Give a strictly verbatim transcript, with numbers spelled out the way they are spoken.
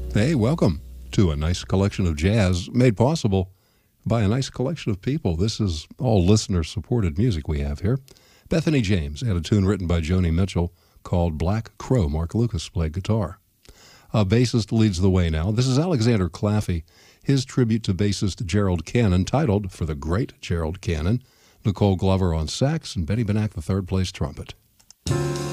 Hey, welcome to a nice collection of jazz made possible by a nice collection of people. This is all listener-supported music we have here. Bethany James had a tune written by Joni Mitchell called Black Crow. Mark Lucas played guitar. A bassist leads the way now. This is Alexander Claffey, his tribute to bassist Gerald Cannon, titled For the Great Gerald Cannon. Nicole Glover on sax and Betty Benack the third place trumpet.